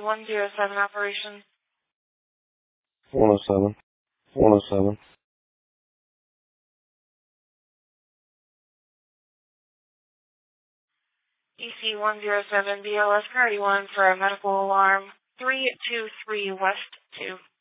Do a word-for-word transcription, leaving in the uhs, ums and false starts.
one zero seven operation. one oh seven. one oh seven. E C one zero seven B L S priority one for a medical alarm three two three West two.